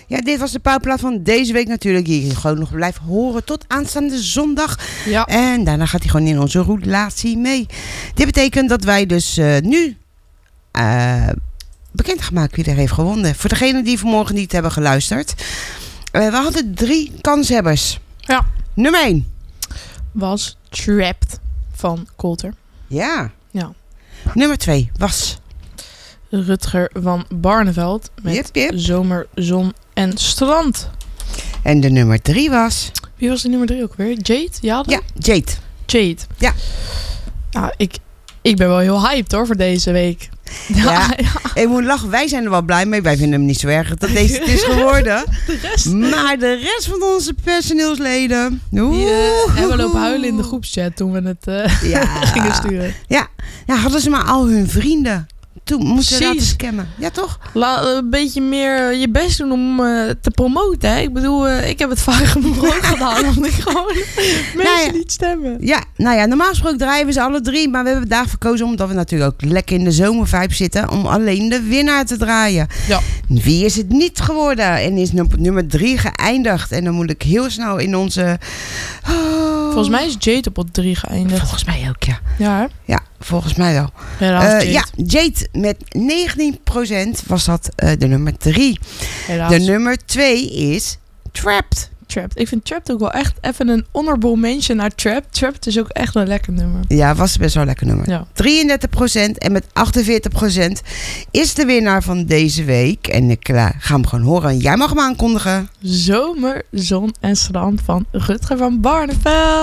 Ja, dit was de pauwplaat van deze week natuurlijk. Die je gewoon nog blijft horen tot aanstaande zondag. Ja. En daarna gaat hij gewoon in onze roulatie mee. Dit betekent dat wij dus nu bekendgemaakt wie er heeft gewonnen. Voor degenen die vanmorgen niet hebben geluisterd. We hadden 3 kanshebbers. Ja. Nummer 1. Was Trapped van Colter. Ja. Ja. Nummer 2 was... Rutger van Barneveld met Yep. Zomer, Zon en Strand. En de nummer 3 was... Wie was de nummer 3 ook weer? Jade? Ja, Jade. Jade. Ja. Ja, ik ben wel heel hyped hoor voor deze week. Ja. Ik moet lachen, wij zijn er wel blij mee. Wij vinden hem niet zo erg dat deze het is geworden. Maar de rest van onze personeelsleden... Die hebben lopen huilen in de groepschat toen we het gingen sturen. Ja, hadden ze maar al hun vrienden. Toen moesten ze laten scammen. Ja, toch? Een beetje meer je best doen om te promoten. Hè? Ik bedoel, ik heb het vaak genoeg ook gedaan. Omdat ik gewoon mensen niet stemmen. Ja, nou ja, normaal gesproken draaien we ze alle 3. Maar we hebben vandaag verkozen omdat we natuurlijk ook lekker in de zomervibe zitten. Om alleen de winnaar te draaien. Ja. Wie is het niet geworden? En is nummer 3 geëindigd. En dan moet ik heel snel in onze... Volgens mij is Jade op 3 geëindigd. Volgens mij ook, ja. Ja, hè? Ja, volgens mij wel. Jade. Jade met 19% was dat de nummer 3. Helaas. De nummer 2 is Trapped. Ik vind Trapped ook wel echt even een honorable mention naar Trapped. Trapped is ook echt een lekker nummer. Ja, was best wel een lekker nummer. Ja. 33% en met 48% is de winnaar van deze week. En ik ga hem gewoon horen. Jij mag hem aankondigen. Zomer, Zon en Strand van Rutger van Barneveld.